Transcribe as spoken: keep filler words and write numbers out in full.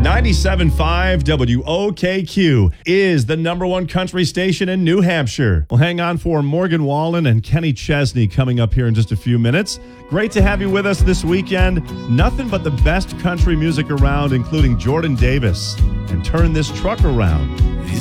ninety-seven point five W O K Q is the number one country station in New Hampshire. We'll hang on for Morgan Wallen and Kenny Chesney coming up here in just a few minutes. Great to have you with us this weekend. Nothing but the best country music around, including Jordan Davis and Turn This Truck Around.